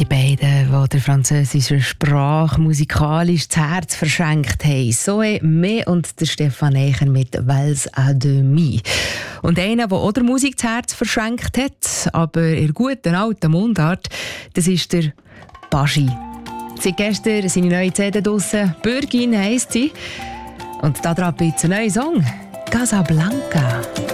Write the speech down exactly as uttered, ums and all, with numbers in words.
Die beiden, die der französischen Sprache musikalisch das Herz verschenkt haben. Zoe Meh und der Stefan Echer mit «Vals à demi». Und einer, der auch der Musik das Herz verschenkt hat, aber in guten alten Mundart, das ist der Baschi. Seit gestern seine neue C D draussen, «Bürgin» heisst sie. Und da drauf ein neuer Song, «Casablanca».